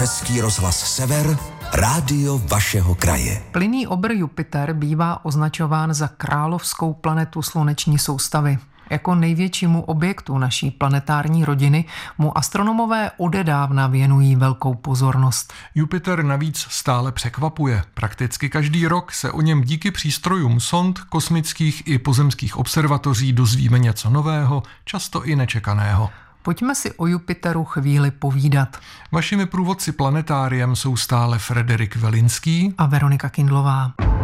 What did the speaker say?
Český rozhlas Sever, rádio vašeho kraje. Plynný obr Jupiter bývá označován za královskou planetu sluneční soustavy. Jako největšímu objektu naší planetární rodiny mu astronomové odedávna věnují velkou pozornost. Jupiter navíc stále překvapuje. Prakticky každý rok se o něm díky přístrojům sond, kosmických i pozemských observatoří dozvíme něco nového, často i nečekaného. Pojďme si o Jupiteru chvíli povídat. Vašimi průvodci planetáriem jsou stále Frederik Velinský a Veronika Kindlová.